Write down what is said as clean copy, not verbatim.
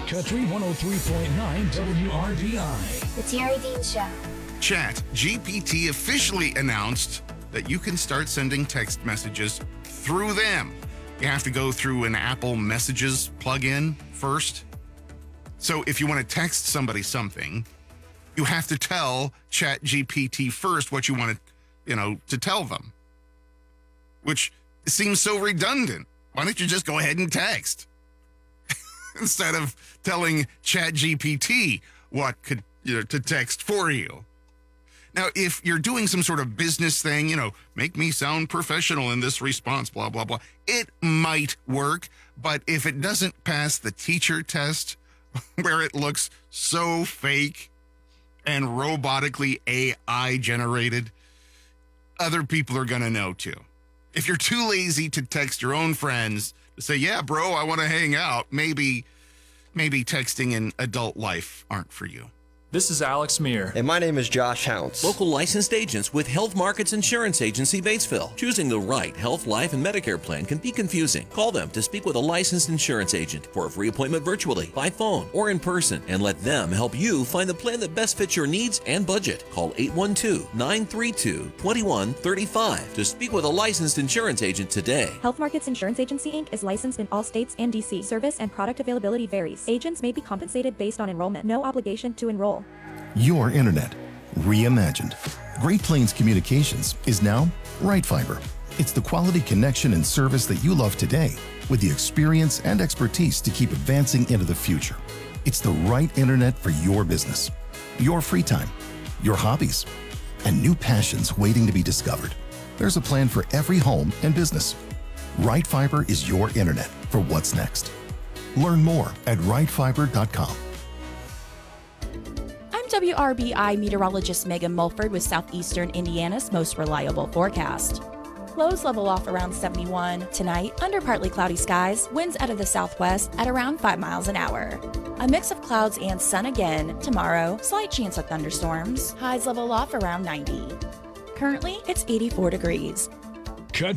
Country 103.9 WRBI. The Terry Dean Show. ChatGPT officially announced that you can start sending text messages through them. You have to go through an Apple Messages plugin first. So if you want to text somebody something, you have to tell ChatGPT first what you want to tell them, which seems so redundant. Why don't you just go ahead and text instead of telling ChatGPT what to text for you? Now, if you're doing some sort of business thing, make me sound professional in this response, blah, blah, blah, it might work. But if it doesn't pass the teacher test, where it looks so fake and robotically AI generated, other people are going to know too. If you're too lazy to text your own friends to say, yeah, bro, I want to hang out, maybe texting in adult life aren't for you. This is Alex Meir. And my name is Josh Hounts. Local licensed agents with Health Markets Insurance Agency, Batesville. Choosing the right health, life, and Medicare plan can be confusing. Call them to speak with a licensed insurance agent for a free appointment virtually, by phone, or in person, and let them help you find the plan that best fits your needs and budget. Call 812-932-2135 to speak with a licensed insurance agent today. Health Markets Insurance Agency, Inc. is licensed in all states and D.C. Service and product availability varies. Agents may be compensated based on enrollment. No obligation to enroll. Your internet, reimagined. Great Plains Communications is now Right Fiber. It's the quality connection and service that you love today, with the experience and expertise to keep advancing into the future. It's the right internet for your business, your free time, your hobbies, and new passions waiting to be discovered. There's a plan for every home and business. Right Fiber is your internet for what's next. Learn more at rightfiber.com. WRBI meteorologist Megan Mulford with Southeastern Indiana's most reliable forecast. Lows level off around 71. Tonight, under partly cloudy skies, winds out of the southwest at around 5 miles an hour. A mix of clouds and sun again. Tomorrow, slight chance of thunderstorms. Highs level off around 90. Currently, it's 84 degrees.